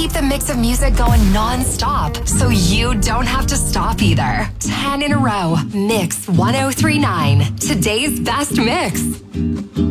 keep the mix of music going non-stop, so you don't have to stop either. 10 in a row. Mix 1039. Today's best mix.